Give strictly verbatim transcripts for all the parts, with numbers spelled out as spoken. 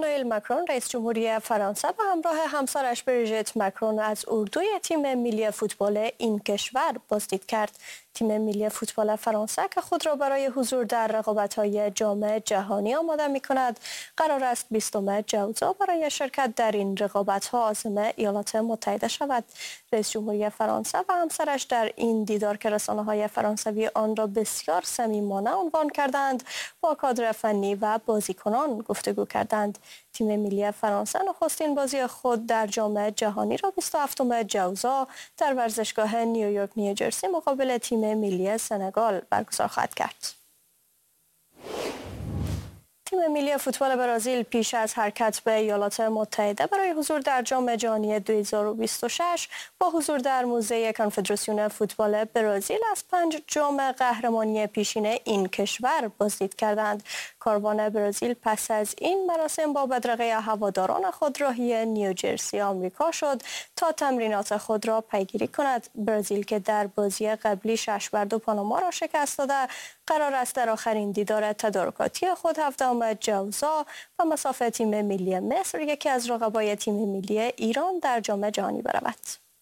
امانوئل مکرون رئیس جمهوری فرانسه به همراه همسرش بریژیت مکرون از اردوی تیم ملی فوتبال این کشور بازدید کرد. تیم ملی فوتبال فرانسه که خود را برای حضور در رقابت‌های جام جهانی آماده می‌کند، قرار است بیستم جوزا برای شرکت در این رقابت‌ها عازم ایالات متحده شود. رئیس جمهوری فرانسه و همسرش در این دیدار که رسانه‌های فرانسوی آن را بسیار صمیمانه عنوان کردند، با کادر فنی و بازیکنان گفتگو کردند. تیم ملی فرانسه نخستین بازی خود در جام جهانی را بیست و هفتم جوزا در ورزشگاه نیویورک نیوجرسی مقابل تیم ملی سنگال برگزار خواهد کرد. تیم ملی فوتبال برزیل پیش از حرکت به ایالات متحده برای حضور در جام جهانی دو هزار و بیست و شش با حضور در موزه کنفدراسیون فوتبال برزیل از پنج جام قهرمانی پیشین این کشور بازدید کردند. کاروان برزیل پس از این مراسم با بدرقه هواداران خود راهی نیوجرسی آمریکا شد تا تمرینات خود را پیگیری کند. برزیل که در بازی قبلی شش بر دو پاناما را شکست داده، قرار است در آخرین دیدار تدارکاتی خود هفدهم جوزا و مسافه تیم ملی مصر، یکی از رقبای تیم ملی ایران، در جام جهانی برود.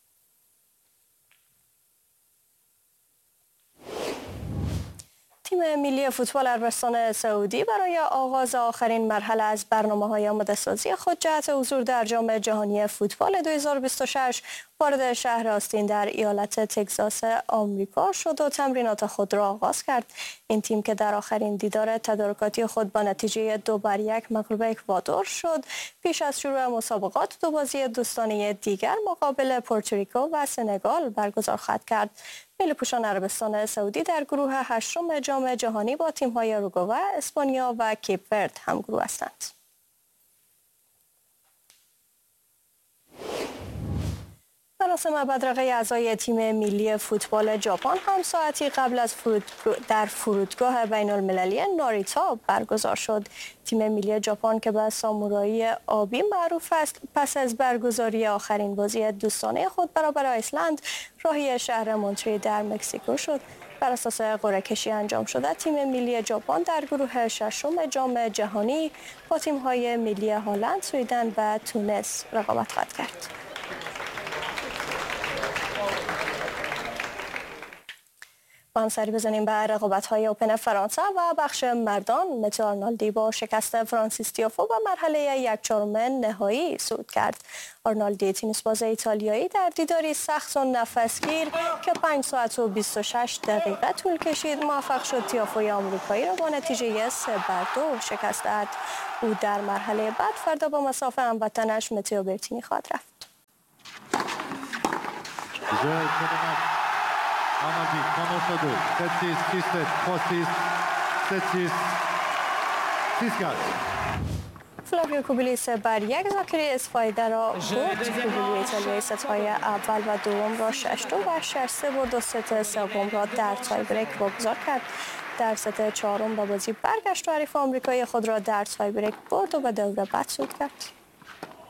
تیم ملی فوتبال عربستان سعودی برای آغاز آخرین مرحله از برنامه‌های آماده‌سازی خود جهت حضور در جام جهانی فوتبال دو هزار و بیست و شش وارد شهر آستین در ایالت تگزاس آمریکا شد و تمرینات خود را آغاز کرد. این تیم که در آخرین دیدار تدارکاتی خود با نتیجه دو بر یک مغلوب اکوادور شد، پیش از شروع مسابقات دو بازی دوستانه دیگر مقابل پورتوریکو و سنگال برگزار خواهد کرد. ملی پوشان عربستان سعودی در گروه هشتم جام جهانی با تیم‌های اوروگوئه، اسپانیا و کیپ ورد همگروه هستند. مراسم بدرقه اعضای تیم ملی فوتبال ژاپن هم ساعتی قبل از فرود در فرودگاه بین المللی ناریتا برگزار شد. تیم ملی ژاپن که به سامورایی آبی معروف است، پس از برگزاری آخرین بازی دوستانه خود برابر آیسلند راهی شهر مونتری در مکزیکو شد. بر اساس قرعه کشی انجام شده، تیم ملی ژاپن در گروه ششم جام جهانی با تیم‌های ملی هلند، سوئیدن و تونس رقابت خواهد کرد. با هم سری بزنیم به رقابت‌های اوپن فرانسه و بخش مردان. متئو آرنالدی با شکست فرانسیس تیافو به مرحله یک چهارم نهایی صعود کرد. آرنالدی تنیس باز ایتالیایی در دیداری سخت و نفسگیر که پنج ساعت و بیست و شش دقیقه طول کشید موفق شد تیافوی آمریکایی را با نتیجه سه بر دو شکست دهد. او در مرحله بعد فردا با مصاف هموطنش متئو برتینی خواهد رفت. Arnaldi, trois deux, sept six, six sept, trois six, sept six, six quatre. فلاویو کوبیلی سه بر یک ذاکری اسفایده را برد. کوبیلی ایتالیایی ست‌های اول و دوم را شش دو و شش سه برد و ست سوم را در تای بریک واگذار کرد. در ست چهارم به بازی برگشت و حریف آمریکایی خود را در تای بریک برد و به دور بعد صعود کرد.